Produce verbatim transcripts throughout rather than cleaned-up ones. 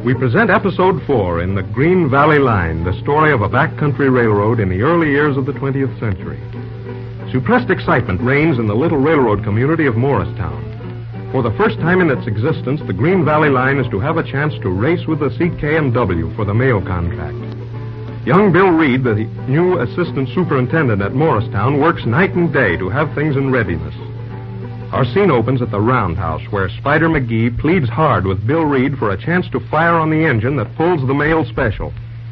we present Episode four in the Green Valley Line, the story of a backcountry railroad in the early years of the twentieth century. Suppressed excitement reigns in the little railroad community of Morristown. For the first time in its existence, the Green Valley Line is to have a chance to race with the C K and W for the mail contract. Young Bill Reed, the new assistant superintendent at Morristown, works night and day to have things in readiness. Our scene opens at the roundhouse, where Spider McGee pleads hard with Bill Reed for a chance to fire on the engine that pulls the mail special.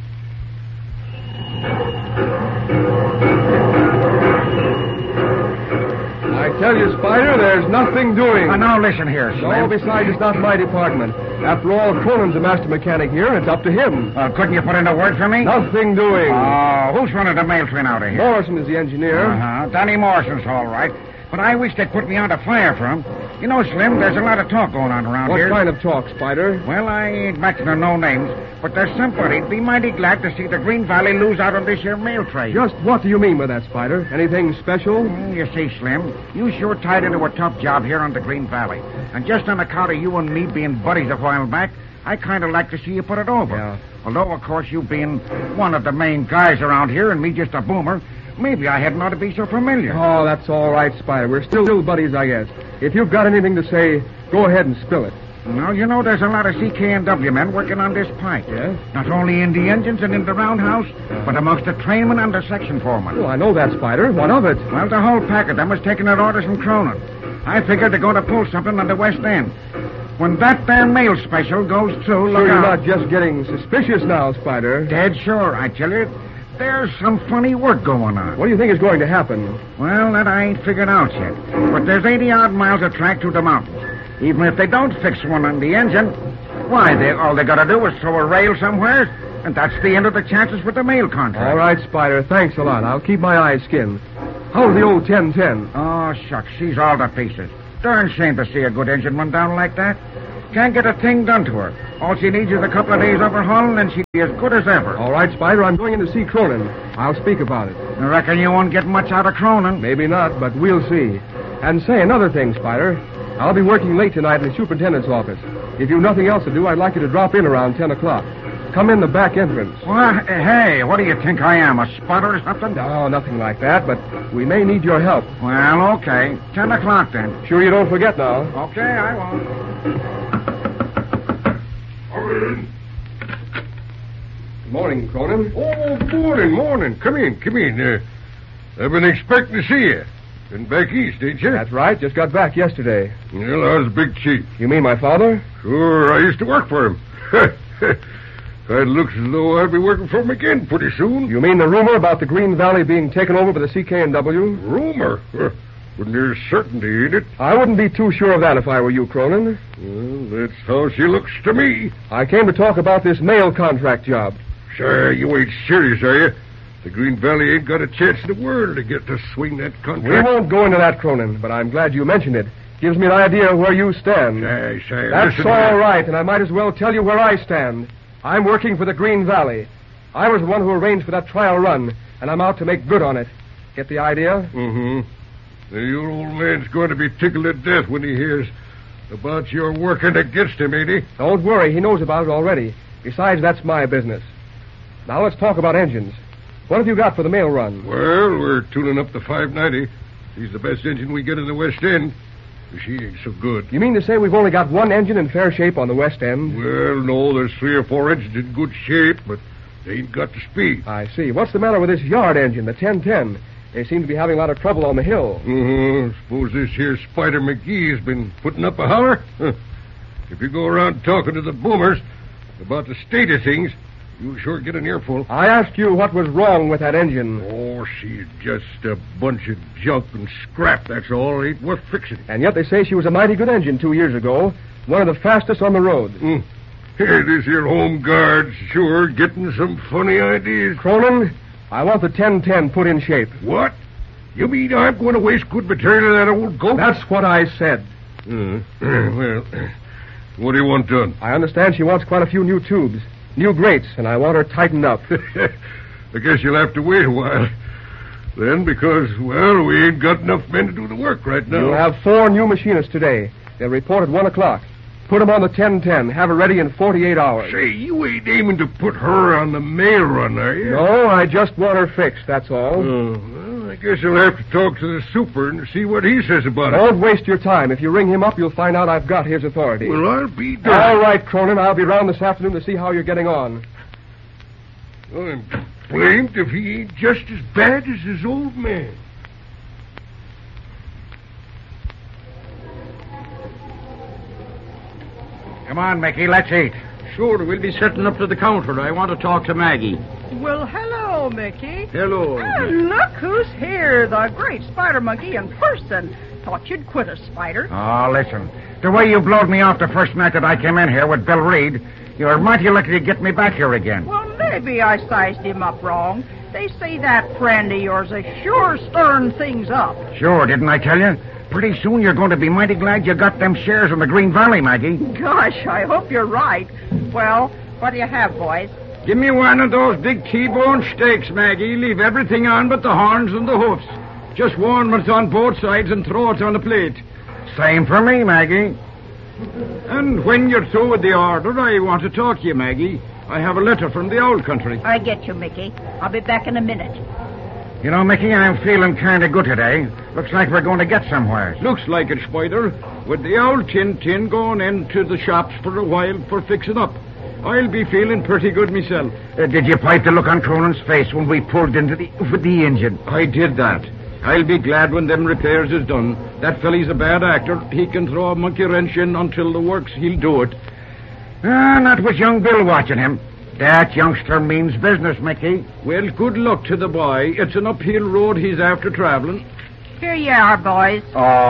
I tell you, Spider, there's nothing doing. Uh, now listen here, Slim. No, besides, it's not my department. After all, Cronin's the master mechanic here, and it's up to him. Uh, couldn't you put in a word for me? Nothing doing. Oh, who's running the mail train out of here? Morrison is the engineer. Uh-huh. Danny Morrison's all right. But I wish they'd put me on a flyer for him. You know, Slim, there's a lot of talk going on around what here. What kind of talk, Spider? Well, I ain't mentioning no names, but there's somebody'd be mighty glad to see the Green Valley lose out on this here mail train. Just what do you mean by that, Spider? Anything special? Mm, you see, Slim, you sure tied into a tough job here on the Green Valley. And just on account of you and me being buddies a while back, I kind of like to see you put it over. Yeah. Although, of course, you being one of the main guys around here and me just a boomer, maybe I hadn't ought to be so familiar. Oh, that's all right, Spider. We're still, still buddies, I guess. If you've got anything to say, go ahead and spill it. Now, you know, there's a lot of C K and W men working on this pipe. Yeah? Not only in the engines and in the roundhouse, uh-huh. but amongst the trainmen and the section foremen. Well, I know that, Spider. What of it? Well, the whole pack of them was taking their orders from Cronin. I figured they're going to pull something on the West End. When that there mail special goes through, look Sure, you're out. not just getting suspicious now, Spider. Dead sure, I tell you. There's some funny work going on. What do you think is going to happen? Well, that I ain't figured out yet. But there's eighty-odd miles of track through the mountains. Even if they don't fix one on the engine, why, they all they gotta do is throw a rail somewhere, and that's the end of the chances for the mail contract. All right, Spider. Thanks a lot. I'll keep my eyes skinned. How's the old ten ten? Oh, shucks. She's all to pieces. Darn shame to see a good engine run down like that. Can't get a thing done to her. All she needs is a couple of days overhauling, and she'd be as good as ever. All right, Spider, I'm going in to see Cronin. I'll speak about it. I reckon you won't get much out of Cronin. Maybe not, but we'll see. And say, another thing, Spider. I'll be working late tonight in the superintendent's office. If you've nothing else to do, I'd like you to drop in around ten o'clock. Come in the back entrance. Well, hey, what do you think I am, a spotter or something? No, nothing like that, but we may need your help. Well, okay. Ten o'clock, then. Sure you don't forget now. Okay, I won't. Good morning, Cronin. Oh, morning, morning. Come in, come in. Uh, I've been expecting to see you. Been back east, ain't you? That's right. Just got back yesterday. Well, I was Big Chief. You mean my father? Sure, I used to work for him. It looks as though I'll be working for him again pretty soon. You mean the rumor about the Green Valley being taken over by the C K and W? Rumor? When there's certainty in it. I wouldn't be too sure of that if I were you, Cronin. Well, that's how she looks to me. I came to talk about this mail contract job. Sir, you ain't serious, are you? The Green Valley ain't got a chance in the world to get to swing that contract. We won't go into that, Cronin, but I'm glad you mentioned it. Gives me an idea where you stand. Say, say, That's listen all to right, and I might as well tell you where I stand. I'm working for the Green Valley. I was the one who arranged for that trial run, and I'm out to make good on it. Get the idea? Mm-hmm. Your old man's going to be tickled to death when he hears about your working against him, ain't he? Don't worry, he knows about it already. Besides, that's my business. Now let's talk about engines. What have you got for the mail run? Well, we're tuning up the five ninety. She's the best engine we get in the West End. She ain't so good. You mean to say we've only got one engine in fair shape on the West End? Well, no, there's three or four engines in good shape, but they ain't got the speed. I see. What's the matter with this yard engine, the ten ten? They seem to be having a lot of trouble on the hill. Mm-hmm. Suppose this here Spider McGee has been putting up a holler? Huh. If you go around talking to the boomers about the state of things, you'll sure get an earful. I asked you what was wrong with that engine. Oh, she's just a bunch of junk and scrap, that's all. Ain't worth fixing. And yet they say she was a mighty good engine two years ago. One of the fastest on the road. Mm. Hey, this here home guard's sure getting some funny ideas. Cronin, I want the ten ten put in shape. What? You mean I'm going to waste good material on that old goat? That's what I said. Uh, well, what do you want done? I understand she wants quite a few new tubes. New grates, and I want her tightened up. I guess you'll have to wait a while. Then, because, well, we ain't got enough men to do the work right now. You'll have four new machinists today. They'll report at one o'clock. Put him on the ten ten. Have her ready in forty-eight hours. Say, you ain't aiming to put her on the mail run, are you? No, I just want her fixed, that's all. Oh, well, I guess I'll have to talk to the super and see what he says about it. Don't waste your time. If you ring him up, you'll find out I've got his authority. Well, I'll be done. All right, Cronin. I'll be round this afternoon to see how you're getting on. I'm blamed if he ain't just as bad as his old man. Come on, Mickey, let's eat. Sure, we'll be setting up to the counter. I want to talk to Maggie. Well, hello, Mickey. Hello. And look who's here, the great Spider Monkey in person. Thought you'd quit us, Spider. Oh, listen. The way you blowed me off the first night that I came in here with Bill Reed, you're mighty lucky to get me back here again. Well, maybe I sized him up wrong. They say that friend of yours is sure stirring things up. Sure, didn't I tell you? Pretty soon you're going to be mighty glad you got them shares in the Green Valley, Maggie. Gosh, I hope you're right. Well, what do you have, boys? Give me one of those big T-bone steaks, Maggie. Leave everything on but the horns and the hoofs. Just warm it on both sides and throw it on a plate. Same for me, Maggie. And when you're through with the order, I want to talk to you, Maggie. I have a letter from the old country. I get you, Mickey. I'll be back in a minute. You know, Mickey, I'm feeling kind of good today. Looks like we're going to get somewhere. Looks like it, Spider. With the old Tin-Tin going into the shops for a while for fixing up. I'll be feeling pretty good myself. Uh, did you pipe the look on Cronin's face when we pulled into the with the engine? I did that. I'll be glad when them repairs is done. That felly's a bad actor. He can throw a monkey wrench in until the works. He'll do it. Ah, not with young Bill watching him. That youngster means business, Mickey. Well, good luck to the boy. It's an uphill road he's after traveling. Here you are, boys.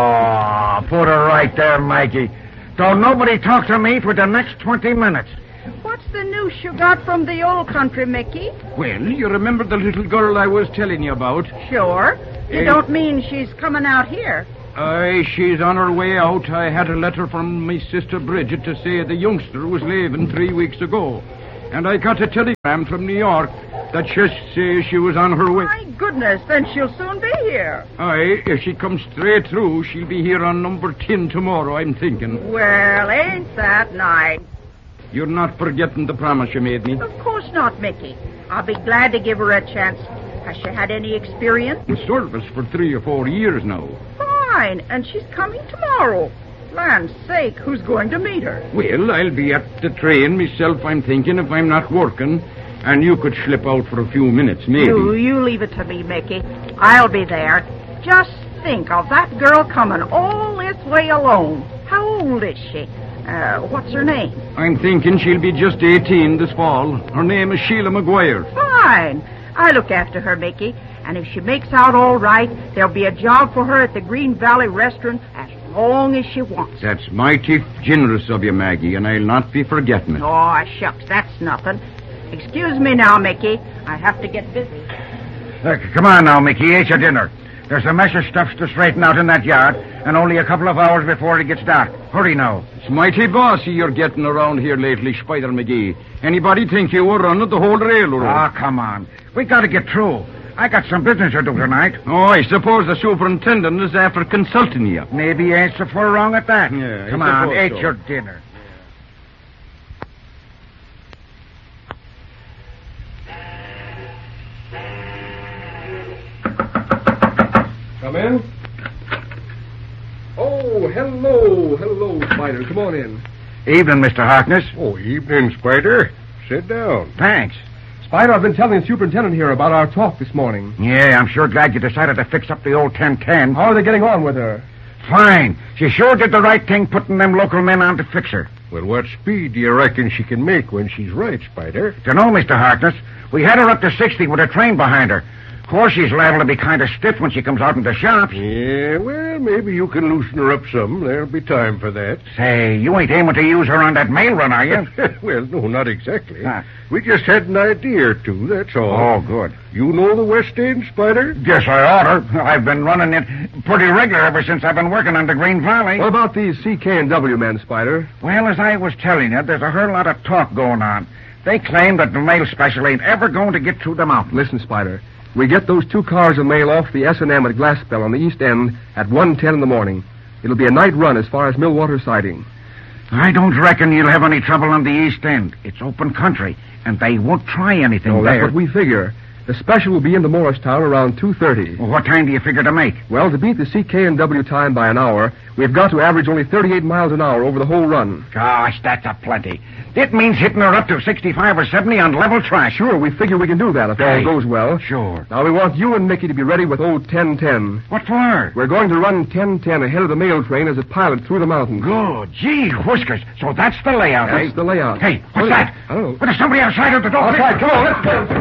Oh, put her right there, Mikey. Don't nobody talk to me for the next twenty minutes. What's the news you got from the old country, Mickey? Well, you remember the little girl I was telling you about? Sure. You Eh. don't mean she's coming out here? Aye, she's on her way out. I had a letter from my sister Bridget to say the youngster was leaving three weeks ago. And I got a telegram from New York that just says she was on her way. My goodness, then she'll soon be here. Aye, if she comes straight through, she'll be here on number ten tomorrow, I'm thinking. Well, ain't that nice? You're not forgetting the promise you made me? Of course not, Mickey. I'll be glad to give her a chance. Has she had any experience? In service for three or four years now. Fine, and she's coming tomorrow. Land's sake, who's going to meet her? Well, I'll be at the train myself, I'm thinking, if I'm not working. And you could slip out for a few minutes, maybe. You, you leave it to me, Mickey. I'll be there. Just think of that girl coming all this way alone. How old is she? Uh, what's her name? I'm thinking she'll be just eighteen this fall. Her name is Sheila McGuire. Fine. I look after her, Mickey. And if she makes out all right, there'll be a job for her at the Green Valley restaurant as long as she wants. That's mighty generous of you, Maggie, and I'll not be forgetting it. Oh, shucks, that's nothing. Excuse me now, Mickey. I have to get busy. Uh, come on now, Mickey. Eat your dinner. There's a mess of stuff to straighten out in that yard, and only a couple of hours before it gets dark. Hurry now. It's mighty bossy you're getting around here lately, Spider McGee. Anybody think you were running the whole railroad? Ah, come on. We got to get through. I got some business to do tonight. Oh, I suppose the superintendent is after consulting you. Maybe you ain't so far wrong at that. Yeah, I come on, suppose eat so. your dinner. Come in. Oh, hello, hello, Spider. Come on in. Evening, Mister Harkness. Oh, evening, Spider. Sit down. Thanks. Spider, I've been telling the superintendent here about our talk this morning. Yeah, I'm sure glad you decided to fix up the old ten ten. How are they getting on with her? Fine. She sure did the right thing putting them local men on to fix her. Well, what speed do you reckon she can make when she's right, Spider? You know, Mister Harkness, we had her up to sixty with a train behind her. Of course, she's liable to be kind of stiff when she comes out in the shops. Yeah, well, maybe you can loosen her up some. There'll be time for that. Say, you ain't aiming to use her on that mail run, are you? Well, no, not exactly. Ah. We just had an idea or two, that's all. Oh, good. You know the West End, Spider? Guess I oughter. I've been running it pretty regular ever since I've been working on the Green Valley. What about these C K and W men, Spider? Well, as I was telling you, there's a whole lot of talk going on. They claim that the mail special ain't ever going to get through the mountains. Listen, Spider. We get those two cars of mail off the S and M at Glassbell on the east end at one ten in the morning. It'll be a night run as far as Millwater siding. I don't reckon you'll have any trouble on the East End. It's open country, and they won't try anything No, there. that's what we figure. The special will be into Morristown around two thirty. Well, what time do you figure to make? Well, to beat the C K and W time by an hour, we've got to average only thirty-eight miles an hour over the whole run. Gosh, that's a plenty. It means hitting her up to sixty-five or seventy on level track. Sure, we figure we can do that if Right. all goes well. Sure. Now, we want you and Mickey to be ready with old ten ten. What for? We're going to run ten ten ahead of the mail train as it pilots through the mountains. Good. Gee, whiskers. So that's the layout, That's eh? the layout. Hey, what's What is that? it? I don't know. Well, there's somebody outside of the door. Outside, come on, let's go.